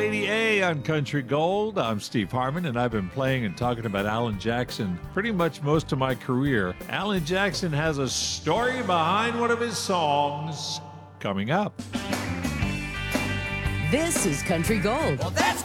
WADA on Country Gold. I'm Steve Harmon, and I've been playing and talking about Alan Jackson pretty much most of my career. Alan Jackson has a story behind one of his songs coming up. This is Country Gold. Well, that's